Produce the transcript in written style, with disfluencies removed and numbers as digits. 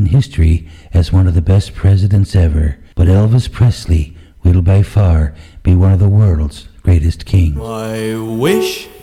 history as one of the best presidents ever, but Elvis Presley will by far be one of the world's greatest kings. My wish